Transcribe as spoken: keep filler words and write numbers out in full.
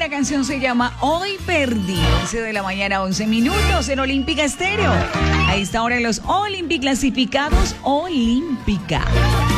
la canción se llama Hoy Perdí. once de la mañana, once minutos en Olímpica Estéreo. A esta hora los Olympic clasificados Olímpica.